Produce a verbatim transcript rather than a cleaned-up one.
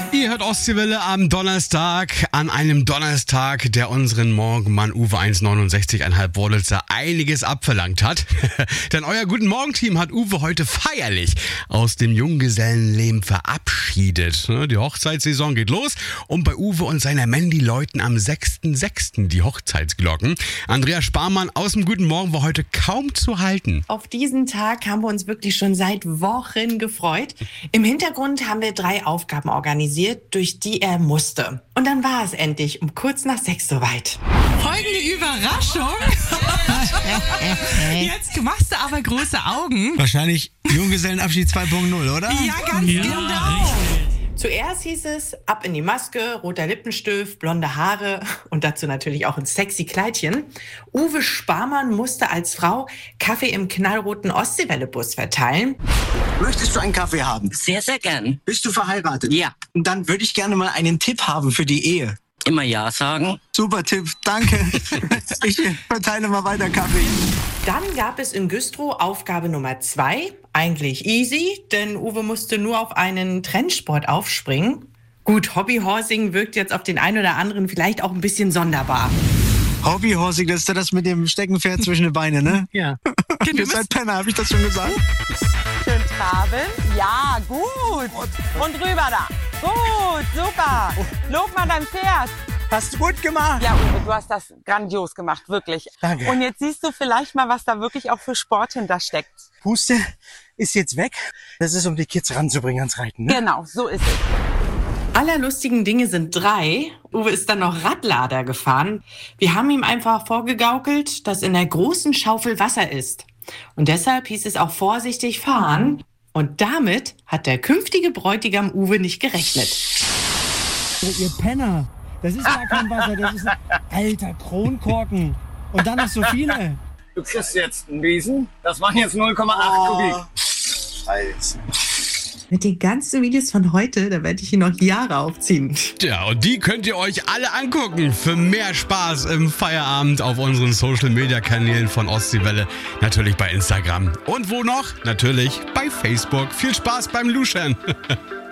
Ihr hört Ostseewelle am Donnerstag, an einem Donnerstag, der unseren Morgenmann Uwe eins Komma neunundsechzig Komma fünf Wurlitzer einiges abverlangt hat. Denn euer Guten Morgen-Team hat Uwe heute feierlich aus dem Junggesellenleben verabschiedet. Die Hochzeitssaison geht los und bei Uwe und seiner Mandy läuten am sechsten sechsten die Hochzeitsglocken. Andrea Sparmann aus dem Guten Morgen war heute kaum zu halten. Auf diesen Tag haben wir uns wirklich schon seit Wochen gefreut. Im Hintergrund haben wir drei Aufgaben organisiert, durch die er musste. Und dann war es endlich um kurz nach sechs soweit. Folgende Überraschung. Jetzt machst du aber große Augen. Wahrscheinlich Junggesellenabschied zwei Punkt null, oder? Ja, ganz ja, genau. Zuerst hieß es, ab in die Maske, roter Lippenstift, blonde Haare und dazu natürlich auch ein sexy Kleidchen. Uwe Sparmann musste als Frau Kaffee im knallroten Ostseewelle-Bus verteilen. Möchtest du einen Kaffee haben? Sehr, sehr gern. Bist du verheiratet? Ja. Dann würde ich gerne mal einen Tipp haben für die Ehe. Immer Ja sagen. Super Tipp, danke. Ich verteile mal weiter Kaffee. Dann gab es in Güstrow Aufgabe Nummer zwei. Eigentlich easy, denn Uwe musste nur auf einen Trendsport aufspringen. Gut, Hobbyhorsing wirkt jetzt auf den einen oder anderen vielleicht auch ein bisschen sonderbar. Hobbyhorsing, das ist das mit dem Steckenpferd zwischen den Beinen, ne? Ja. Ihr seid Penner, habe ich das schon gesagt? Schön traben. Ja, gut. Und rüber da. Gut, super. Lob mal dein Pferd. Hast du gut gemacht. Ja, Uwe, du hast das grandios gemacht, wirklich. Danke. Und jetzt siehst du vielleicht mal, was da wirklich auch für Sport hintersteckt. Puste ist jetzt weg. Das ist, um die Kids ranzubringen ans Reiten, ne? Genau, so ist es. Aller lustigen Dinge sind drei. Uwe ist dann noch Radlader gefahren. Wir haben ihm einfach vorgegaukelt, dass in der großen Schaufel Wasser ist. Und deshalb hieß es auch vorsichtig fahren. Und damit hat der künftige Bräutigam Uwe nicht gerechnet. Oh, ihr Penner. Das ist gar kein Wasser, das ist ein alter Kronkorken. Und dann noch so viele. Du kriegst jetzt einen Riesen. Das waren jetzt null Komma acht Kubik. Scheiße. Mit den ganzen Videos von heute, da werde ich ihn noch Jahre aufziehen. Ja, und die könnt ihr euch alle angucken. Für mehr Spaß im Feierabend auf unseren Social-Media-Kanälen von Ostseewelle. Natürlich bei Instagram. Und wo noch? Natürlich bei Facebook. Viel Spaß beim Luschern.